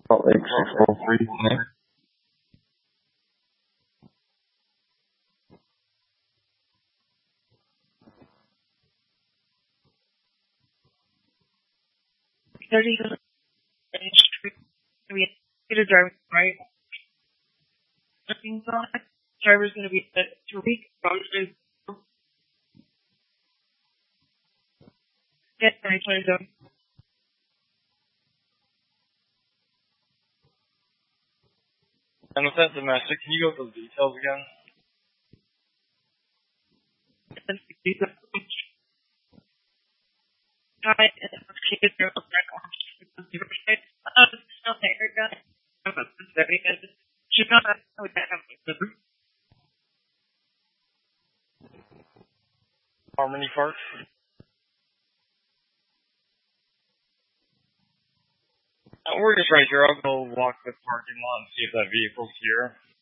Salt Lake 603. Thirty we get a driver right. Things on it. Driver's gonna be at 2 weeks. Get 2027. And with that domestic, can you go over those details again? Hi, she's not Harmony Park. We're just right here. I'll go walk the parking lot and see if that vehicle's here.